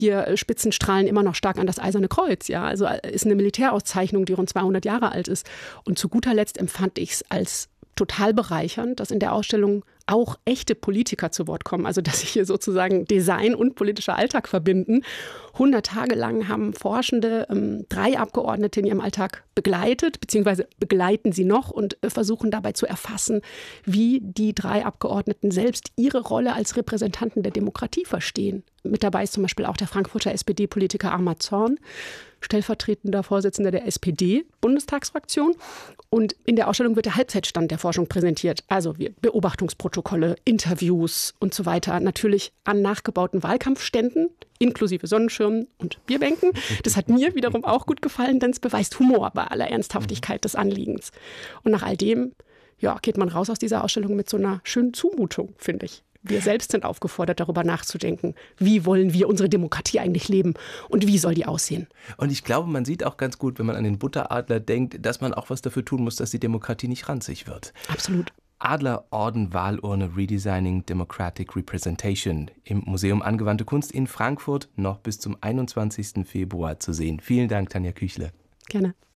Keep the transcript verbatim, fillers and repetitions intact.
Ihr Spitzenstrahlen immer noch stark an das Eiserne Kreuz. Ja, also ist eine Militärauszeichnung, die rund zweihundert Jahre alt ist. Und zu guter Letzt empfand ich es als total bereichernd, dass in der Ausstellung auch echte Politiker zu Wort kommen. Also dass sich hier sozusagen Design und politischer Alltag verbinden. hundert Tage lang haben Forschende ähm, drei Abgeordnete in ihrem Alltag begleitet, beziehungsweise begleiten sie noch und äh, versuchen dabei zu erfassen, wie die drei Abgeordneten selbst ihre Rolle als Repräsentanten der Demokratie verstehen. Mit dabei ist zum Beispiel auch der Frankfurter S P D-Politiker Ahmad Zorn, stellvertretender Vorsitzender der S P D-Bundestagsfraktion. Und in der Ausstellung wird der Halbzeitstand der Forschung präsentiert. Also Beobachtungsprotokolle, Interviews und so weiter. Natürlich an nachgebauten Wahlkampfständen, inklusive Sonnenschirmen und Bierbänken. Das hat mir wiederum auch gut gefallen, denn es beweist Humor bei aller Ernsthaftigkeit des Anliegens. Und nach all dem, ja, geht man raus aus dieser Ausstellung mit so einer schönen Zumutung, finde ich. Wir selbst sind aufgefordert, darüber nachzudenken, wie wollen wir unsere Demokratie eigentlich leben und wie soll die aussehen. Und ich glaube, man sieht auch ganz gut, wenn man an den Butteradler denkt, dass man auch was dafür tun muss, dass die Demokratie nicht ranzig wird. Absolut. Adlerorden Wahlurne Redesigning Democratic Representation im Museum Angewandte Kunst in Frankfurt noch bis zum einundzwanzigsten Februar zu sehen. Vielen Dank, Tanja Küchle. Gerne.